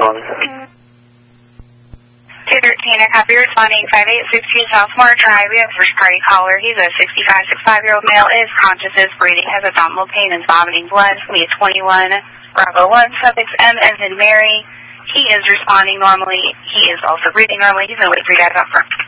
calling. 213, I copy responding 5862 Sophomore Drive. We have first party caller. He's a 65-year-old male, is conscious, is breathing, has abdominal pain and vomiting blood. We have 21 Bravo 1 suffix M as in Mary. He is responding normally. He is also breathing normally. He's going to wait for you guys out front.